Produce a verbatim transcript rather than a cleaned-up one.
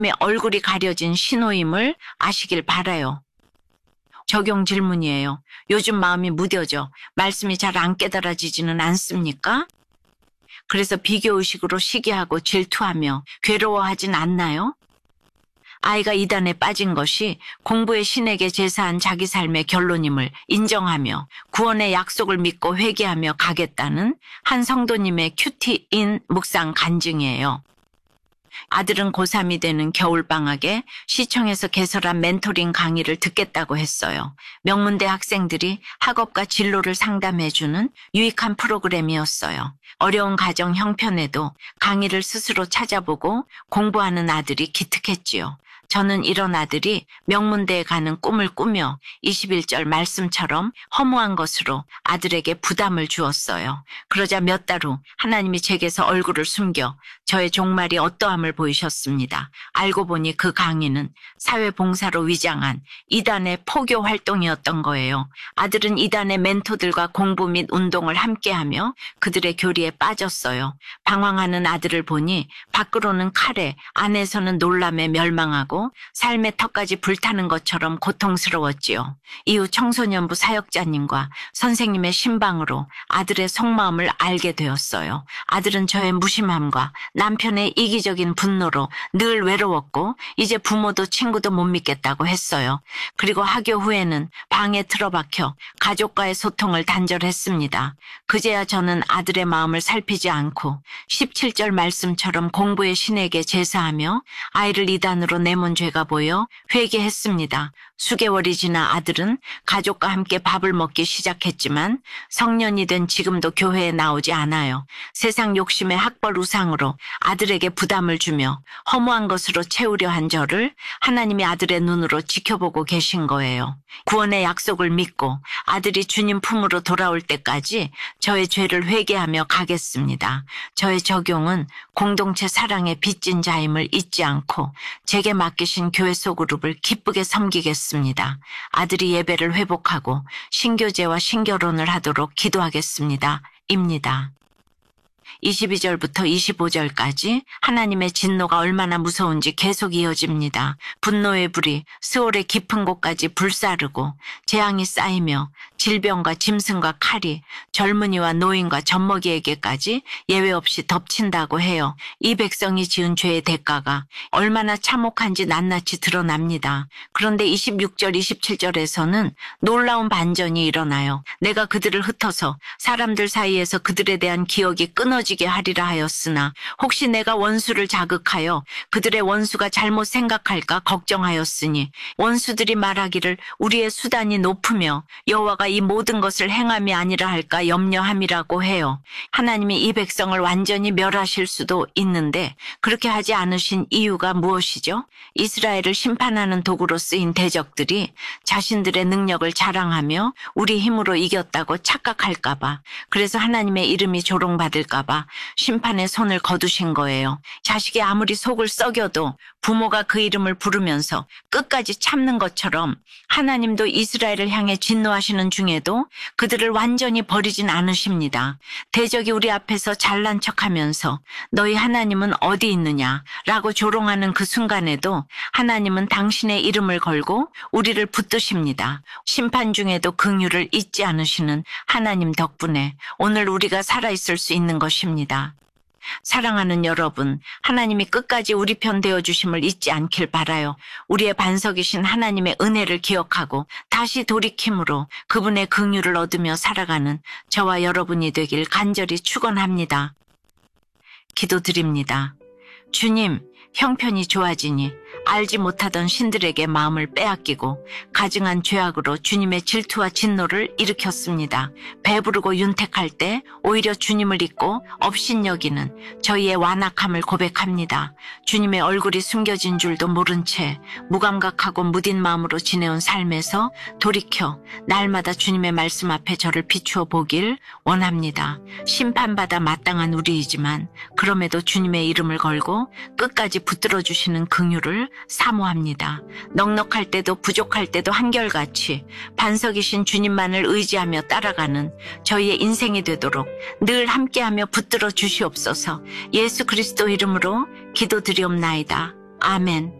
얼굴이 가려진 신호임을 아시길 바라요. 적용 질문이에요. 요즘 마음이 무뎌져 말씀이 잘 안 깨달아지지는 않습니까? 그래서 비교의식으로 시기하고 질투하며 괴로워하진 않나요? 아이가 이단에 빠진 것이 공부의 신에게 제사한 자기 삶의 결론임을 인정하며 구원의 약속을 믿고 회개하며 가겠다는 한 성도님의 큐티인 묵상 간증이에요. 아들은 고삼이 되는 겨울방학에 시청에서 개설한 멘토링 강의를 듣겠다고 했어요. 명문대 학생들이 학업과 진로를 상담해주는 유익한 프로그램이었어요. 어려운 가정 형편에도 강의를 스스로 찾아보고 공부하는 아들이 기특했지요. 저는 이런 아들이 명문대에 가는 꿈을 꾸며 이십일 절 말씀처럼 허무한 것으로 아들에게 부담을 주었어요. 그러자 몇 달 후 하나님이 제게서 얼굴을 숨겨 저의 종말이 어떠함을 보이셨습니다. 알고 보니 그 강의는 사회봉사로 위장한 이단의 포교 활동이었던 거예요. 아들은 이단의 멘토들과 공부 및 운동을 함께하며 그들의 교리에 빠졌어요. 방황하는 아들을 보니 밖으로는 칼에 안에서는 놀람에 멸망하고 삶의 턱까지 불타는 것처럼 고통스러웠지요. 이후 청소년부 사역자님과 선생님의 신방으로 아들의 속마음을 알게 되었어요. 아들은 저의 무심함과 남편의 이기적인 분노로 늘 외로웠고 이제 부모도 친구도 못 믿겠다고 했어요. 그리고 학교 후에는 방에 틀어박혀 가족과의 소통을 단절했습니다. 그제야 저는 아들의 마음을 살피지 않고 십칠 절 말씀처럼 공부의 신에게 제사하며 아이를 이단으로 내몬 죄가 보여 회개했습니다. 수개월이 지나 아들은 가족과 함께 밥을 먹기 시작했지만 성년이 된 지금도 교회에 나오지 않아요. 세상 욕심의 학벌 우상으로 아들에게 부담을 주며 허무한 것으로 채우려 한 저를 하나님이 아들의 눈으로 지켜보고 계신 거예요. 구원의 약속을 믿고 아들이 주님 품으로 돌아올 때까지 저의 죄를 회개하며 가겠습니다. 저의 적용은 공동체 사랑의 빚진 자임을 잊지 않고 제게 맡기신 교회 소그룹을 기쁘게 섬기겠습니다. 아들이 예배를 회복하고 신교제와 신결혼을 하도록 기도하겠습니다. 입니다. 이십이 절부터 이십오 절까지 하나님의 진노가 얼마나 무서운지 계속 이어집니다. 분노의 불이 스올의 깊은 곳까지 불사르고 재앙이 쌓이며 질병과 짐승과 칼이 젊은이와 노인과 젖먹이에게까지 예외 없이 덮친다고 해요. 이 백성이 지은 죄의 대가가 얼마나 참혹한지 낱낱이 드러납니다. 그런데 이십육 절 이십칠 절에서는 놀라운 반전이 일어나요. 내가 그들을 흩어서 사람들 사이에서 그들에 대한 기억이 끊어지게 하리라 하였으나 혹시 내가 원수를 자극하여 그들의 원수가 잘못 생각할까 걱정하였으니 원수들이 말하기를 우리의 수단이 높으며 여호와가 이 모든 것을 행함이 아니라 할까 염려함이라고 해요. 하나님이 이 백성을 완전히 멸하실 수도 있는데 그렇게 하지 않으신 이유가 무엇이죠? 이스라엘을 심판하는 도구로 쓰인 대적들이 자신들의 능력을 자랑하며 우리 힘으로 이겼다고 착각할까 봐, 그래서 하나님의 이름이 조롱받을까 봐 심판의 손을 거두신 거예요. 자식이 아무리 속을 썩여도 부모가 그 이름을 부르면서 끝까지 참는 것처럼 하나님도 이스라엘을 향해 진노하시는 중에도 그들을 완전히 버리진 않으십니다. 대적이 우리 앞에서 잘난 척하면서 너희 하나님은 어디 있느냐 라고 조롱하는 그 순간에도 하나님은 당신의 이름을 걸고 우리를 붙드십니다. 심판 중에도 긍휼을 잊지 않으시는 하나님 덕분에 오늘 우리가 살아있을 수 있는 것입니다. 사랑하는 여러분, 하나님이 끝까지 우리 편 되어주심을 잊지 않길 바라요. 우리의 반석이신 하나님의 은혜를 기억하고 다시 돌이킴으로 그분의 긍휼을 얻으며 살아가는 저와 여러분이 되길 간절히 축원합니다. 기도드립니다. 주님, 형편이 좋아지니 알지 못하던 신들에게 마음을 빼앗기고 가증한 죄악으로 주님의 질투와 진노를 일으켰습니다. 배부르고 윤택할 때 오히려 주님을 잊고 업신여기는 저희의 완악함을 고백합니다. 주님의 얼굴이 숨겨진 줄도 모른 채 무감각하고 무딘 마음으로 지내온 삶에서 돌이켜 날마다 주님의 말씀 앞에 저를 비추어 보길 원합니다. 심판받아 마땅한 우리이지만 그럼에도 주님의 이름을 걸고 끝까지 붙들어 주시는 긍휼을 사모합니다. 넉넉할 때도 부족할 때도 한결같이 반석이신 주님만을 의지하며 따라가는 저희의 인생이 되도록 늘 함께하며 붙들어 주시옵소서. 예수 그리스도 이름으로 기도드리옵나이다. 아멘.